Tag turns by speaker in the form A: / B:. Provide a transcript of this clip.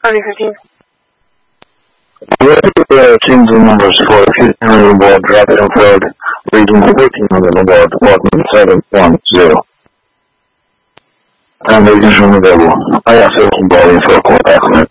A: RV-15.
B: Change the numbers for Houston River Board, Rapid and Road, Region 14 on the board, Department 710. And ladies and gentlemen, I have 13 body for contact.